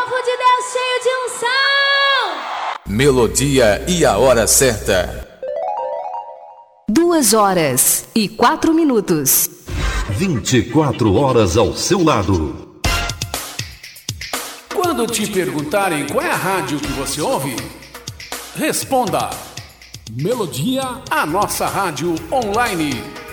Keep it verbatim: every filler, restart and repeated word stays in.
povo de Deus cheio de unção. Melodia e a hora certa. Duas horas e quatro minutos. vinte e quatro horas ao seu lado. Quando te perguntarem qual é a rádio que você ouve, responda: Melodia, a nossa rádio online.